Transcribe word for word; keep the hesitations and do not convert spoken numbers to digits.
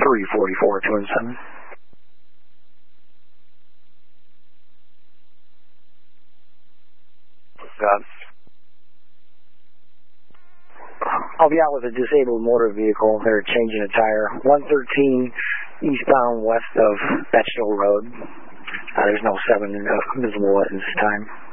three forty-four, two and seven. Got it. I'll be out with a disabled motor vehicle. They're changing a tire. one thirteen eastbound west of Batchel Road. Uh, there's no seven uh, visible at this time.